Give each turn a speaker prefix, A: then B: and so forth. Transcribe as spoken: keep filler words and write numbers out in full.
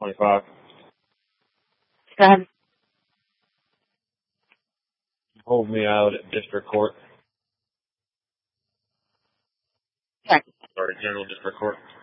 A: twenty-five.
B: Go ahead.
A: Hold me out at district court.
B: Okay.
A: Or general district court.